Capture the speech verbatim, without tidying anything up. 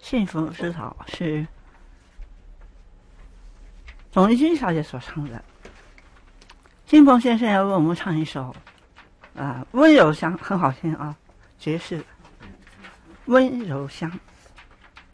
幸福之岛》是董丽君小姐所唱的。金鹏先生要为我们唱一首啊、温柔乡，很好听啊，爵士温柔乡。